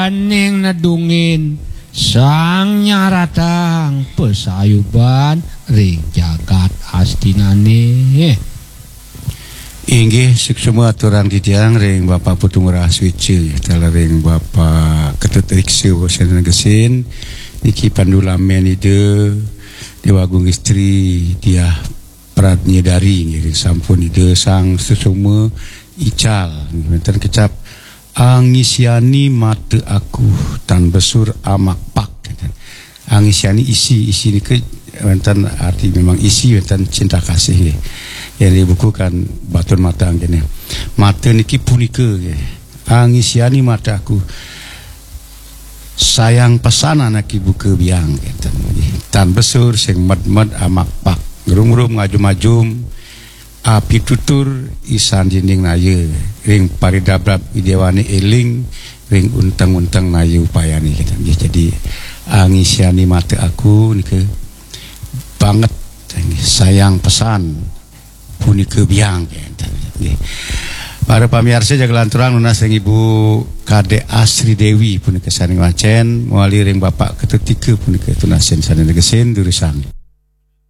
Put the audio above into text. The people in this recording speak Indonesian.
Baning nedungin sang nyaratang pesayuban ring jagat astinane. Inggih semua aturan didiang ring Bapak Putung Rahaswici telah ring Bapak Ketut Riksu bosan gesin niki pandulamen ide Dewagung istri dia Pratnya dari ring sampun ide sang sesuma ical benten kecap angisiani mata aku tan besur amak pak angisiani isi ni ke benten arti memang isi benten cinta kasih yang dibukukan batun mata angin mata niki punika angisiani mata aku sayang pesanan aki buka biang tan besur sing med amak pak ngerum ngajum-ajum api tutur isan dinding naye ring paridabrab idewane eling ring untang-untang naye upayani jadi angisiani mata aku niki banget sayang pesan punika biang para pamirsa jagalanturang lunas ring Ibu Kade Asri Dewi punika saring wacen muali ring Bapak Ketutika punika tunasen saning gesin durusan.